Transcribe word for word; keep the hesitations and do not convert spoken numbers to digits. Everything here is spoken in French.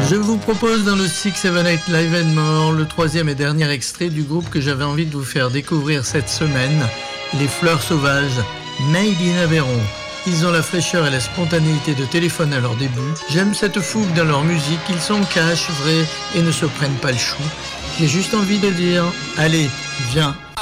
Je vous propose dans le Six Seven Eight Live and More le troisième et dernier extrait du groupe que j'avais envie de vous faire découvrir cette semaine, Les Fleurs Sauvages, Made in Aveyron. Ils ont la fraîcheur et la spontanéité de Téléphone à leur début. J'aime cette fougue dans leur musique, ils sont cash, vrais et ne se prennent pas le chou. J'ai juste envie de dire, allez, viens.